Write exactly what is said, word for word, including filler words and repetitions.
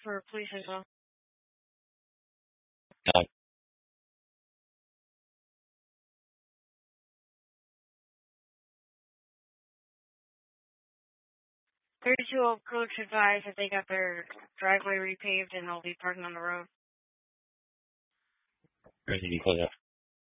for police info. Uh, thirty-two Oak Coach advised that they got their driveway repaved and they'll be parking on the road. ready to close up.